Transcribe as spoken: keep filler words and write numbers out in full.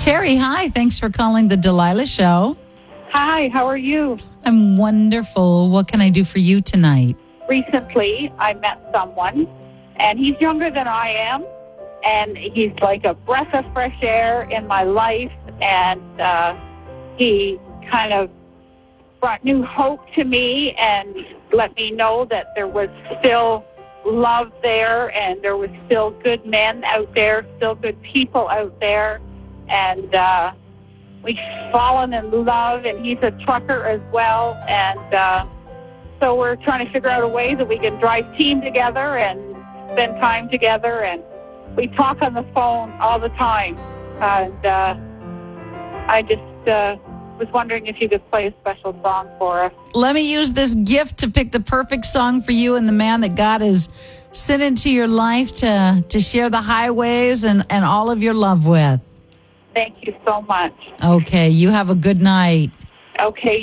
Terry, hi. Thanks for calling the Delilah Show. Hi, how are you? I'm wonderful. What can I do for you tonight? Recently, I met someone, and he's younger than I am, and he's like a breath of fresh air in my life, and uh, he kind of brought new hope to me and let me know that there was still love there, and there was still good men out there, still good people out there, and uh, we've fallen in love, and he's a trucker as well, and uh, so we're trying to figure out a way that we can drive team together and spend time together, and we talk on the phone all the time, and uh, I just uh, was wondering if you could play a special song for us. Let me use this gift to pick the perfect song for you and the man that God has sent into your life to, to share the highways and, and all of your love with. Thank you so much. Okay, you have a good night. Okay.